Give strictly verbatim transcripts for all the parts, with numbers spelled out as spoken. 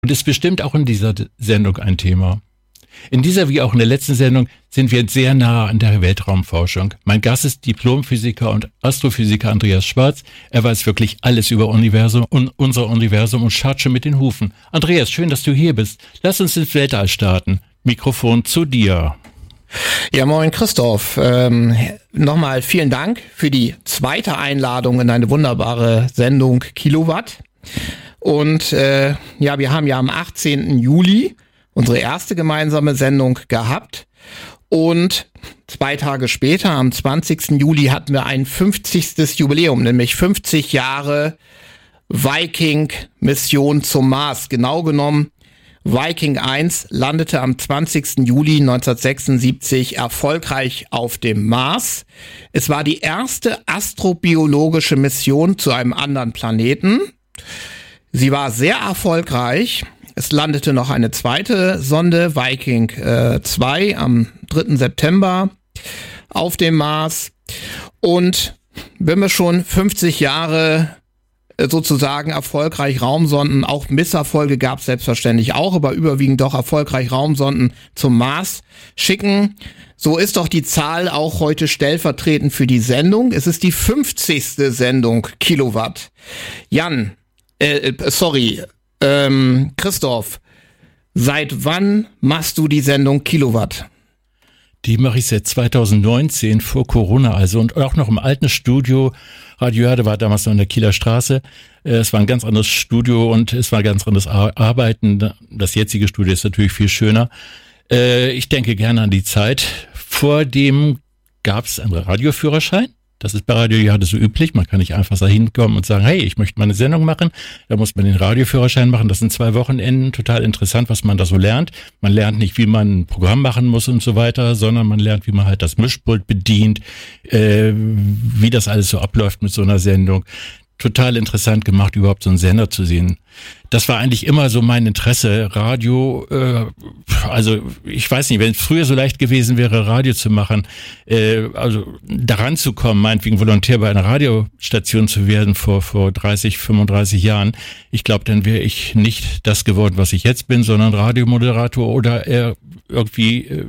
und ist bestimmt auch in dieser Sendung ein Thema. In dieser wie auch in der letzten Sendung sind wir sehr nah an der Weltraumforschung. Mein Gast ist Diplomphysiker und Astrophysiker Andreas Schwarz. Er weiß wirklich alles über Universum und unser Universum und scharrt schon mit den Hufen. Andreas, schön, dass du hier bist. Lass uns ins Weltall starten. Mikrofon zu dir. Ja, moin Christoph. Ähm, nochmal vielen Dank für die zweite Einladung in eine wunderbare Sendung Kilowatt. Und äh, ja, wir haben ja am achtzehnten Juli unsere erste gemeinsame Sendung gehabt und zwei Tage später, am zwanzigsten Juli, hatten wir ein fünfzigstes Jubiläum, nämlich fünfzig Jahre Viking-Mission zum Mars. Genau genommen, Viking eins landete am zwanzigsten Juli neunzehnhundertsechsundsiebzig erfolgreich auf dem Mars. Es war die erste astrobiologische Mission zu einem anderen Planeten. Sie war sehr erfolgreich. Es landete noch eine zweite Sonde, Viking zwei, am dritten September auf dem Mars. Und wenn wir schon fünfzig Jahre sozusagen erfolgreich Raumsonden, auch Misserfolge gab es selbstverständlich auch, aber überwiegend doch erfolgreich Raumsonden zum Mars schicken, so ist doch die Zahl auch heute stellvertretend für die Sendung. Es ist die fünfzigste Sendung Kilowatt. Jan, äh, sorry, Ähm, Christoph, seit wann machst du die Sendung Kilowatt? Die mache ich seit zweitausendneunzehn, vor Corona also, und auch noch im alten Studio. Radio Erde war damals noch in der Kieler Straße. Es war ein ganz anderes Studio und es war ein ganz anderes Arbeiten. Das jetzige Studio ist natürlich viel schöner. Ich denke gerne an die Zeit. Vor dem gab es einen Radioführerschein. Das ist bei Radio Erde so üblich. Man kann nicht einfach da hinkommen und sagen, hey, ich möchte mal eine Sendung machen. Da muss man den Radioführerschein machen. Das sind zwei Wochenenden. Total interessant, was man da so lernt. Man lernt nicht, wie man ein Programm machen muss und so weiter, sondern man lernt, wie man halt das Mischpult bedient, äh, wie das alles so abläuft mit so einer Sendung. Total interessant gemacht, überhaupt so einen Sender zu sehen. Das war eigentlich immer so mein Interesse, Radio, äh, also ich weiß nicht, wenn es früher so leicht gewesen wäre, Radio zu machen, äh, also daran zu kommen, meinetwegen Volontär bei einer Radiostation zu werden vor vor dreißig, fünfunddreißig Jahren, ich glaube, dann wäre ich nicht das geworden, was ich jetzt bin, sondern Radiomoderator oder eher irgendwie äh,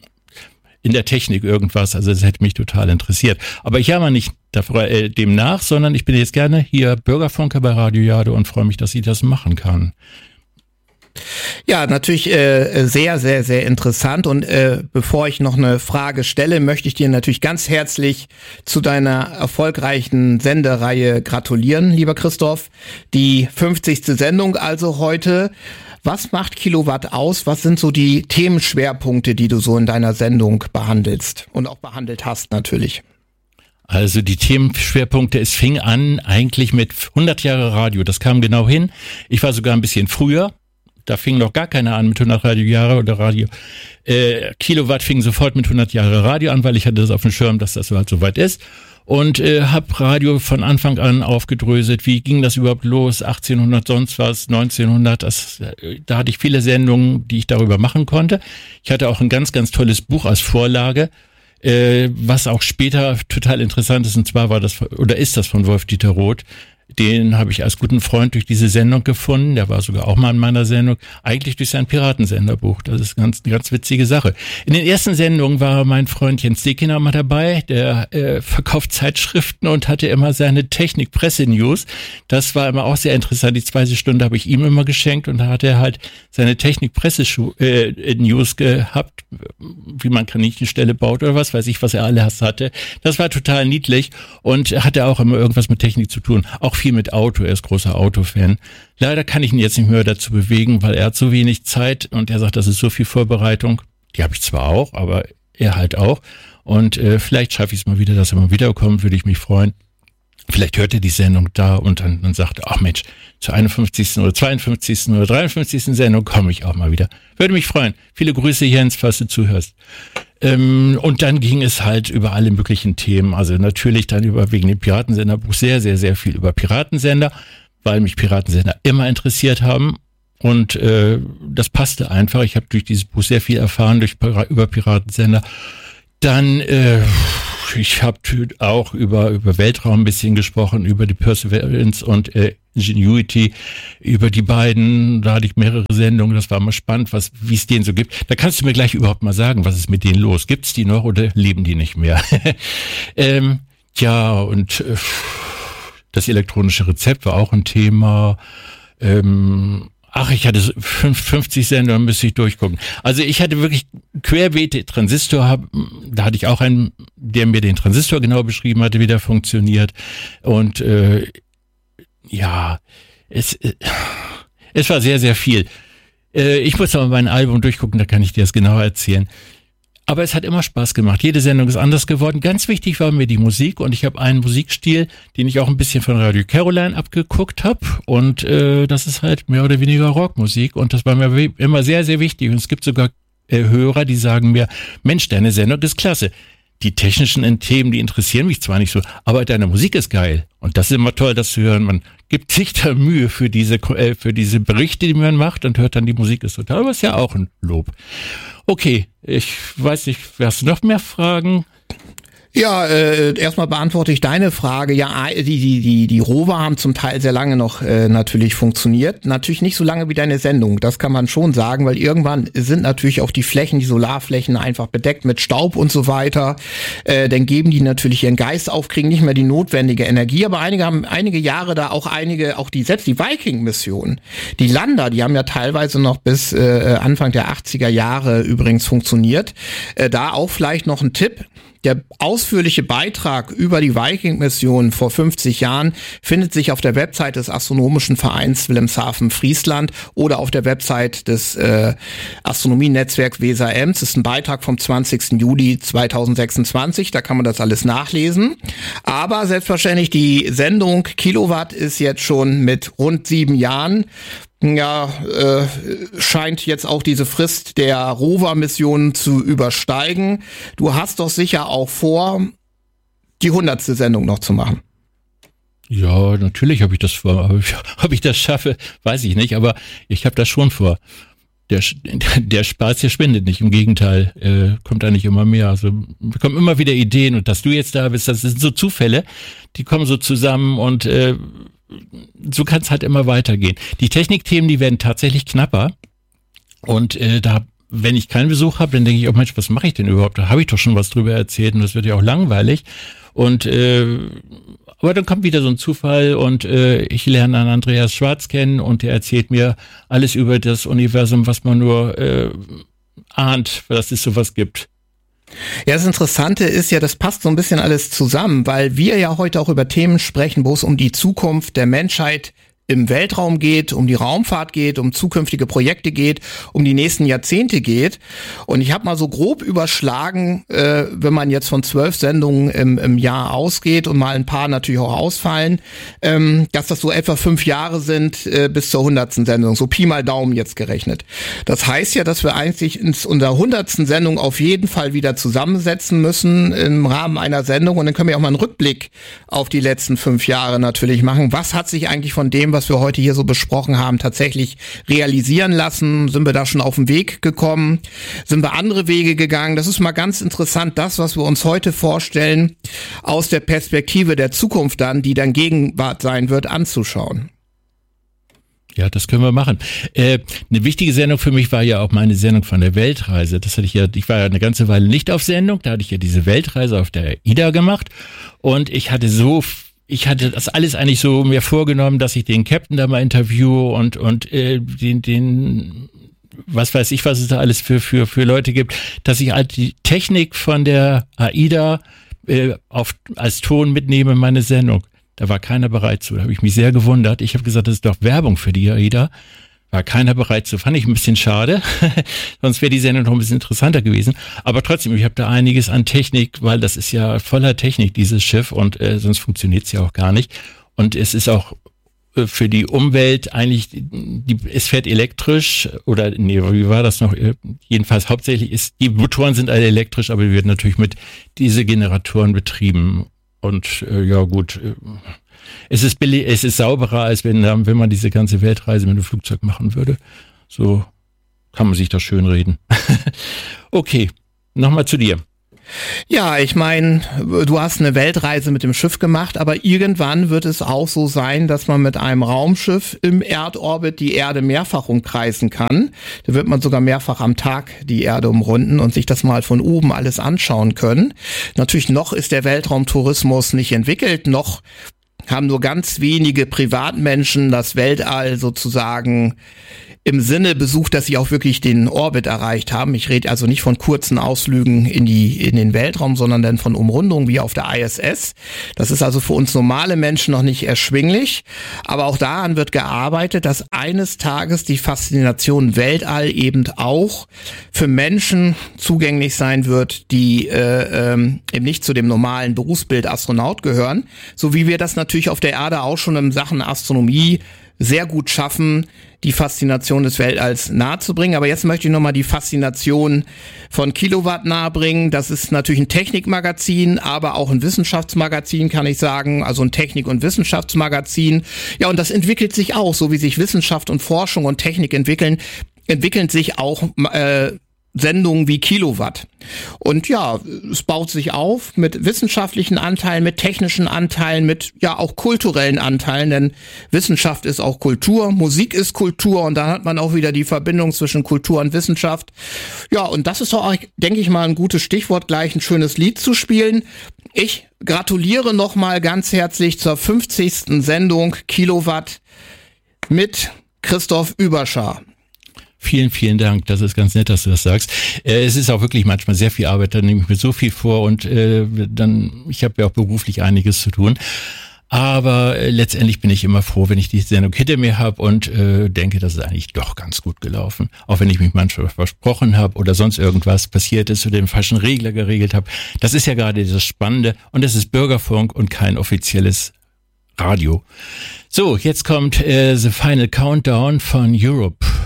in der Technik irgendwas, also das hätte mich total interessiert. Aber ich jammer nicht dafür, äh, dem nach, sondern ich bin jetzt gerne hier Bürgerfunker bei Radio Erde und freue mich, dass ich das machen kann. Ja, natürlich äh, sehr, sehr, sehr interessant. Und äh, bevor ich noch eine Frage stelle, möchte ich dir natürlich ganz herzlich zu deiner erfolgreichen Sendereihe gratulieren, lieber Christoph. Die fünfzigste Sendung also heute. Was macht Kilowatt aus? Was sind so die Themenschwerpunkte, die du so in deiner Sendung behandelst und auch behandelt hast natürlich? Also die Themenschwerpunkte, es fing an eigentlich mit hundert Jahre Radio. Das kam genau hin. Ich war sogar ein bisschen früher. Da fing noch gar keiner an mit hundert Radiojahre oder Radio. Äh, Kilowatt fing sofort mit hundert Jahre Radio an, weil ich hatte das auf dem Schirm, dass das halt soweit ist. Und äh, habe Radio von Anfang an aufgedröselt. Wie ging das überhaupt los? achtzehnhundert, sonst was, neunzehnhundert. Das, da hatte ich viele Sendungen, die ich darüber machen konnte. Ich hatte auch ein ganz, ganz tolles Buch als Vorlage, äh, was auch später total interessant ist. Und zwar war das, oder ist das von Wolf-Dieter Roth. Den habe ich als guten Freund durch diese Sendung gefunden. Der war sogar auch mal in meiner Sendung. Eigentlich durch sein Piratensenderbuch. Das ist ganz, eine ganz witzige Sache. In den ersten Sendungen war mein Freund Jens Dekener mal dabei. Der äh, verkauft Zeitschriften und hatte immer seine Technik-Presse-News. Das war immer auch sehr interessant. Die zweite Stunde habe ich ihm immer geschenkt. Und da hat er halt seine Technik-Presse-News gehabt, wie man Kaninchenställe baut oder was weiß ich, was er alles hatte. Das war total niedlich und hatte auch immer irgendwas mit Technik zu tun. Auch viel mit Auto, er ist großer Autofan. Leider kann ich ihn jetzt nicht mehr dazu bewegen, weil er hat so wenig Zeit und er sagt, das ist so viel Vorbereitung. Die habe ich zwar auch, aber er halt auch. Und äh, vielleicht schaffe ich es mal wieder, dass er mal wiederkommt, würde ich mich freuen. Vielleicht hört er die Sendung da und dann, dann sagt er, ach Mensch, zur einundfünfzigsten oder zweiundfünfzigsten oder dreiundfünfzigsten Sendung komme ich auch mal wieder. Würde mich freuen. Viele Grüße, Jens, falls du zuhörst. Ähm, und dann ging es halt über alle möglichen Themen. Also natürlich dann über wegen dem Piratensenderbuch sehr, sehr, sehr viel über Piratensender, weil mich Piratensender immer interessiert haben. Und äh, das passte einfach. Ich habe durch dieses Buch sehr viel erfahren durch über Piratensender. Dann, äh, ich habe auch über über Weltraum ein bisschen gesprochen, über die Perseverance und äh, Ingenuity über die beiden, da hatte ich mehrere Sendungen, das war mal spannend, was, wie es denen so gibt. Da kannst du mir gleich überhaupt mal sagen, was ist mit denen los? Gibt's die noch oder leben die nicht mehr? ähm, ja, und äh, das elektronische Rezept war auch ein Thema. Ähm, ach, ich hatte fünfzig Sendungen, müsste ich durchgucken. Also ich hatte wirklich querbeet Transistor, da hatte ich auch einen, der mir den Transistor genau beschrieben hatte, wie der funktioniert. Und äh, ja, es, äh, es war sehr, sehr viel. Äh, ich muss aber mein Album durchgucken, da kann ich dir das genauer erzählen. Aber es hat immer Spaß gemacht. Jede Sendung ist anders geworden. Ganz wichtig war mir die Musik und ich habe einen Musikstil, den ich auch ein bisschen von Radio Caroline abgeguckt habe. Und äh, das ist halt mehr oder weniger Rockmusik und das war mir immer sehr, sehr wichtig. Und es gibt sogar äh, Hörer, die sagen mir, Mensch, deine Sendung ist klasse. Die technischen Themen, die interessieren mich zwar nicht so, aber deine Musik ist geil. Und das ist immer toll, das zu hören. Man gibt sich da Mühe für diese, äh, für diese Berichte, die man macht und hört dann, die Musik ist total. Aber ist ja auch ein Lob. Okay, ich weiß nicht, hast du noch mehr Fragen? Ja, äh, erstmal beantworte ich deine Frage. Ja, die die die die Rover haben zum Teil sehr lange noch äh, natürlich funktioniert. Natürlich nicht so lange wie deine Sendung. Das kann man schon sagen, weil irgendwann sind natürlich auch die Flächen, die Solarflächen einfach bedeckt mit Staub und so weiter. Äh, dann geben die natürlich ihren Geist auf, kriegen nicht mehr die notwendige Energie. Aber einige haben einige Jahre da auch einige, auch die selbst die Viking-Mission, die Lander, die haben ja teilweise noch bis äh, Anfang der achtziger Jahre übrigens funktioniert. Äh, da auch vielleicht noch ein Tipp. Der ausführliche Beitrag über die Viking-Mission vor fünfzig Jahren findet sich auf der Website des Astronomischen Vereins Wilhelmshaven-Friesland oder auf der Website des äh, Astronomienetzwerks Weser-Ems. Das ist ein Beitrag vom zwanzigsten Juli zweitausendsechsundzwanzig, da kann man das alles nachlesen. Aber selbstverständlich, die Sendung Kilowatt ist jetzt schon mit rund sieben Jahren Ja, äh, scheint jetzt auch diese Frist der Rover-Mission zu übersteigen. Du hast doch sicher auch vor, die hundertste Sendung noch zu machen. Ja, natürlich habe ich das vor. Ob ich das schaffe, weiß ich nicht, aber ich habe das schon vor. Der, der Spaß hier spendet nicht, im Gegenteil, äh, kommt eigentlich immer mehr. Also wir kommen immer wieder Ideen und dass du jetzt da bist, das sind so Zufälle, die kommen so zusammen und äh, so kann es halt immer weitergehen. Die Technikthemen, die werden tatsächlich knapper und äh, da, wenn ich keinen Besuch habe, dann denke ich, oh Mensch, was mache ich denn überhaupt? Da habe ich doch schon was drüber erzählt und das wird ja auch langweilig. Und äh, aber dann kommt wieder so ein Zufall und äh, ich lerne an Andreas Schwarz kennen und der erzählt mir alles über das Universum, was man nur äh, ahnt, dass es sowas gibt. Ja, das Interessante ist ja, das passt so ein bisschen alles zusammen, weil wir ja heute auch über Themen sprechen, wo es um die Zukunft der Menschheit im Weltraum geht, um die Raumfahrt geht, um zukünftige Projekte geht, um die nächsten Jahrzehnte geht. Und ich habe mal so grob überschlagen, äh, wenn man jetzt von zwölf Sendungen im, im Jahr ausgeht und mal ein paar natürlich auch ausfallen, ähm, dass das so etwa fünf Jahre sind äh, bis zur hundertsten Sendung, so Pi mal Daumen jetzt gerechnet. Das heißt ja, dass wir eigentlich in unserer hundertsten Sendung auf jeden Fall wieder zusammensetzen müssen im Rahmen einer Sendung und dann können wir auch mal einen Rückblick auf die letzten fünf Jahre natürlich machen. Was hat sich eigentlich von dem, was wir heute hier so besprochen haben, tatsächlich realisieren lassen? Sind wir da schon auf den Weg gekommen? Sind wir andere Wege gegangen? Das ist mal ganz interessant, das, was wir uns heute vorstellen, aus der Perspektive der Zukunft dann, die dann Gegenwart sein wird, anzuschauen. Ja, das können wir machen. Äh, eine wichtige Sendung für mich war ja auch meine Sendung von der Weltreise. Das hatte ich ja, ich war ja eine ganze Weile nicht auf Sendung, da hatte ich ja diese Weltreise auf der I D A gemacht und ich hatte so Ich hatte das alles eigentlich so mir vorgenommen, dass ich den Captain da mal interviewe und und äh, den den was weiß ich, was es da alles für für für Leute gibt, dass ich halt die Technik von der AIDA äh, auf als Ton mitnehme in meine Sendung. Da war keiner bereit zu. Da habe ich mich sehr gewundert. Ich habe gesagt, das ist doch Werbung für die AIDA. War keiner bereit zu. Fand ich ein bisschen schade. Sonst wäre die Sendung noch ein bisschen interessanter gewesen. Aber trotzdem, ich habe da einiges an Technik, weil das ist ja voller Technik, dieses Schiff. Und äh, sonst funktioniert es ja auch gar nicht. Und es ist auch äh, für die Umwelt eigentlich, die, es fährt elektrisch. Oder, nee, wie war das noch? Jedenfalls hauptsächlich ist, die Motoren sind alle elektrisch, aber die werden natürlich mit diese Generatoren betrieben. Und äh, ja gut, äh, es ist billig, es ist sauberer, als wenn, wenn man diese ganze Weltreise mit einem Flugzeug machen würde. So kann man sich das schön reden. Okay, nochmal zu dir. Ja, ich meine, du hast eine Weltreise mit dem Schiff gemacht, aber irgendwann wird es auch so sein, dass man mit einem Raumschiff im Erdorbit die Erde mehrfach umkreisen kann. Da wird man sogar mehrfach am Tag die Erde umrunden und sich das mal von oben alles anschauen können. Natürlich noch ist der Weltraumtourismus nicht entwickelt, noch haben nur ganz wenige Privatmenschen das Weltall sozusagen im Sinne besucht, dass sie auch wirklich den Orbit erreicht haben. Ich rede also nicht von kurzen Ausflügen in die in den Weltraum, sondern dann von Umrundungen wie auf der I S S. Das ist also für uns normale Menschen noch nicht erschwinglich. Aber auch daran wird gearbeitet, dass eines Tages die Faszination Weltall eben auch für Menschen zugänglich sein wird, die äh, ähm, eben nicht zu dem normalen Berufsbild Astronaut gehören. So wie wir das natürlich auf der Erde auch schon in Sachen Astronomie sehr gut schaffen, die Faszination des Weltalls nahezubringen. Aber jetzt möchte ich nochmal die Faszination von Kilowatt nahebringen. Das ist natürlich ein Technikmagazin, aber auch ein Wissenschaftsmagazin, kann ich sagen. Also ein Technik- und Wissenschaftsmagazin. Ja, und das entwickelt sich auch, so wie sich Wissenschaft und Forschung und Technik entwickeln, entwickeln sich auch äh, Sendungen wie Kilowatt. Und ja, es baut sich auf mit wissenschaftlichen Anteilen, mit technischen Anteilen, mit ja auch kulturellen Anteilen, denn Wissenschaft ist auch Kultur, Musik ist Kultur und dann hat man auch wieder die Verbindung zwischen Kultur und Wissenschaft. Ja, und das ist doch, denke ich mal, ein gutes Stichwort, gleich ein schönes Lied zu spielen. Ich gratuliere nochmal ganz herzlich zur fünfzigsten Sendung Kilowatt mit Christoph Überschar. Vielen, vielen Dank. Das ist ganz nett, dass du das sagst. Äh, es ist auch wirklich manchmal sehr viel Arbeit. Da nehme ich mir so viel vor und äh, dann, ich habe ja auch beruflich einiges zu tun. Aber äh, letztendlich bin ich immer froh, wenn ich die Sendung hinter mir habe und äh, denke, das ist eigentlich doch ganz gut gelaufen. Auch wenn ich mich manchmal versprochen habe oder sonst irgendwas passiert ist oder den falschen Regler geregelt habe. Das ist ja gerade das Spannende und es ist Bürgerfunk und kein offizielles Radio. So, jetzt kommt äh, The Final Countdown von Europe.